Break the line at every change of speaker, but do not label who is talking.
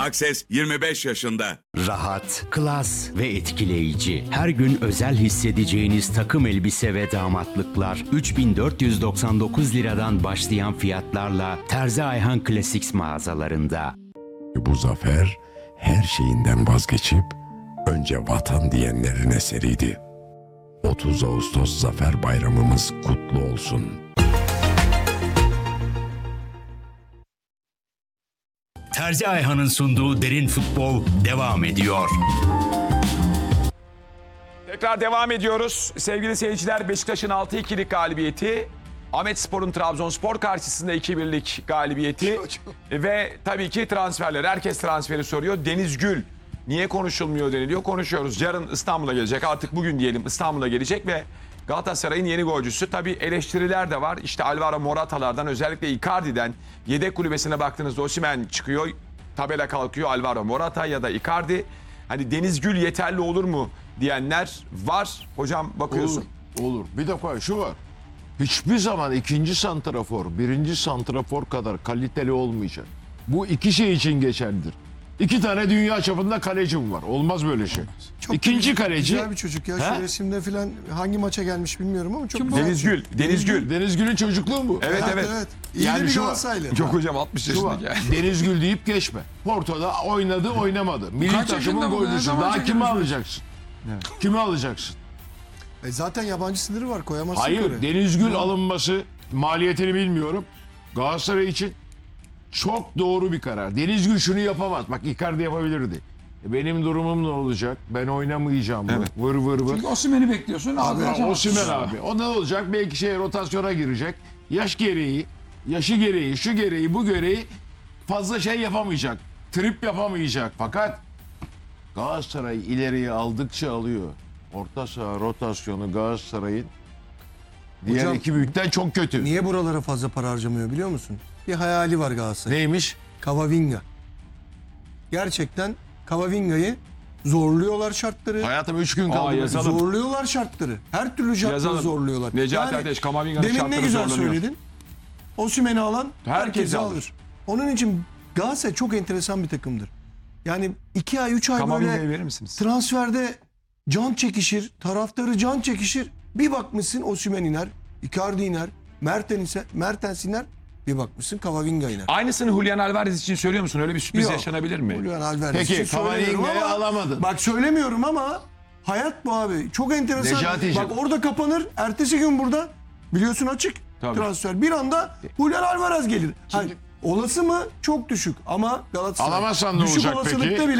Akses 25 yaşında.
Rahat, klas ve etkileyici. Her gün özel hissedeceğiniz takım elbise ve damatlıklar 3499 liradan başlayan fiyatlarla Terzi Ayhan Classics mağazalarında.
Bu zafer her şeyinden vazgeçip önce vatan diyenlerin eseriydi. 30 Ağustos Zafer Bayramımız kutlu olsun.
Terzi Ayhan'ın sunduğu Derin Futbol devam ediyor.
Tekrar devam ediyoruz. Sevgili seyirciler, Beşiktaş'ın 6-2'lik galibiyeti, Ahmetspor'un Trabzonspor karşısında 2-1'lik galibiyeti ve tabii ki transferler. Herkes transferi soruyor. Deniz Gül niye konuşulmuyor deniliyor. Konuşuyoruz. Yarın İstanbul'a gelecek. Artık bugün diyelim İstanbul'a gelecek ve Galatasaray'ın yeni golcüsü. Tabii eleştiriler de var. İşte Alvaro Morata'lardan, özellikle Icardi'den yedek kulübesine baktığınızda Osimhen çıkıyor. Tabela kalkıyor, Alvaro Morata ya da Icardi. Hani Deniz Gül yeterli olur mu diyenler var. Hocam bakıyorsun.
Olur. Bir defa şu var. Hiçbir zaman ikinci santrafor, birinci santrafor kadar kaliteli olmayacak. Bu iki şey için geçerlidir. İki tane dünya çapında kalecim var. Olmaz böyle şey.
Çok
İkinci kaleci.
Güzel bir çocuk ya. Şu resimde falan hangi maça gelmiş bilmiyorum ama çok güzel.
Deniz Gül. Deniz Gül.
Deniz Gül'ün çocukluğu mu?
Evet evet.
İyi
Yani
de bir
şu var.
Galatasaraylı.
Yok hocam 60
Şu var.
yaşındaki.
Deniz Gül deyip geçme. Porto'da oynadı, oynamadı. Milli
Kaç
takımın
yaşında bu? Ne
golcüsü.
zaman
Daha
çekilmiş
kimi
bu?
alacaksın? Kimi alacaksın?
Zaten yabancı sınırı var, koyamazsın.
Hayır,
oraya.
Deniz Gül alınması maliyetini bilmiyorum. Galatasaray için çok doğru bir karar. Deniz Gül şunu yapamaz. Bak Icardi yapabilirdi. Benim durumum ne olacak? Ben oynamayacağım mı? Vır vır vır.
Çünkü Osimhen'i bekliyorsun.
Osimhen abi. O ne olacak? Belki rotasyona girecek. Yaşı gereği, şu gereği, bu gereği fazla şey yapamayacak. Trip yapamayacak. Fakat Galatasaray ileriye aldıkça alıyor. Orta saha rotasyonu Galatasaray'ın diğer
Hocam,
iki büyükten çok kötü.
Niye buralara fazla para harcamıyor biliyor musun? Bir hayali var Galatasaray.
Neymiş?
Camavinga. Gerçekten Camavinga'yı zorluyorlar şartları.
Hayatım 3 gün kaldı.
yazalım.
Zorluyorlar şartları. Her türlü şartları
Yazalım.
zorluyorlar.
Necati Ateş, Camavinga'nın
demin
şartları
ne güzel
zorlanıyor.
söyledin. Osimhen'i alan
Herkes
herkesi
alır.
alır. Onun için Galatasaray çok enteresan bir takımdır. Yani 2 ay 3 ay
Camavinga'yı
böyle
verir misiniz?
transferde can çekişir, taraftarı can çekişir. Bir bakmışsın Osimhen iner, Icardi iner, Mertens iner. Bir bakmışsın Camavinga iner.
Aynısını Julian Alvarez için söylüyor musun? Öyle bir sürpriz
Yok.
yaşanabilir mi?
Julian Alvarez
Peki,
için söylemiyorum
Camavinga'yı
ama-
alamadın.
Bak söylemiyorum ama hayat bu abi. Çok enteresan.
Necati'ciğim.
Bak orada kapanır. Ertesi gün burada biliyorsun açık
Tabii.
transfer. Bir anda Julian Alvarez gelir. Olası mı? Çok düşük ama Galatasaray
Alamazsan ne
düşük
olacak
olasılıkta
peki?
bile